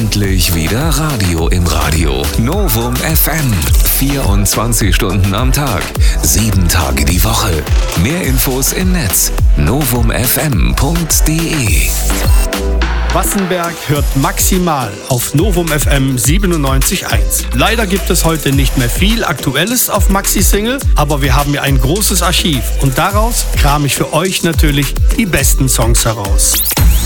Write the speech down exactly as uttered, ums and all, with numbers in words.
Endlich wieder Radio im Radio. Novum F M. vierundzwanzig Stunden am Tag. Sieben Tage die Woche. Mehr Infos im Netz. novum f m punkt d e. Wassenberg hört maximal auf Novum F M siebenundneunzig Komma eins. Leider gibt es heute nicht mehr viel Aktuelles auf Maxi-Single, aber wir haben ja ein großes Archiv und daraus kram ich für euch natürlich die besten Songs heraus.